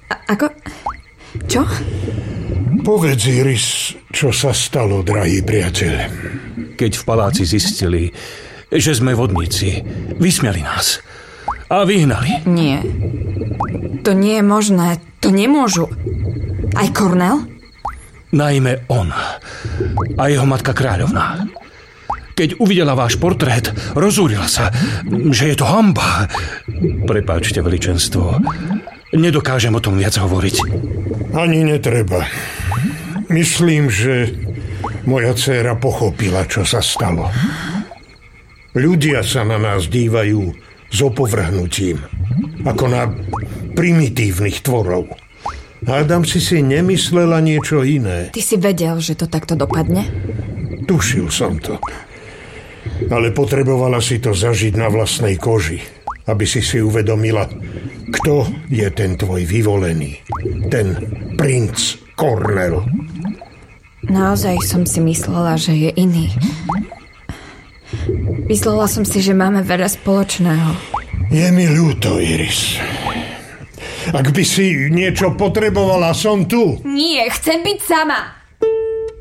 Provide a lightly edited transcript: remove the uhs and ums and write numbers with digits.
Ako? Čo? Povedz, Iris, čo sa stalo, drahý priateľ. Keď v paláci zistili, že sme vodníci, vysmiali nás a vyhnali. Nie. To nie je možné. To nemôžu. Aj Kornél? Najmä on a jeho matka kráľovná. Keď uvidela váš portrét, rozúrila sa, že je to hanba. Prepáčte, veličenstvo. Nedokážem o tom viac hovoriť. Ani netreba. Myslím, že moja dcéra pochopila, čo sa stalo. Ľudia sa na nás dívajú s opovrhnutím, ako na primitívnych tvorov. Hádam si nemyslela niečo iné. Ty si vedel, že to takto dopadne? Tušil som to. Ale potrebovala si to zažiť na vlastnej koži, aby si uvedomila, kto je ten tvoj vyvolený, ten princ Kornél. Naozaj som si myslela, že je iný. Myslela som si, že máme veľa spoločného. Je mi ľúto, Iris. Ak by si niečo potrebovala, som tu. Nie, chcem byť sama.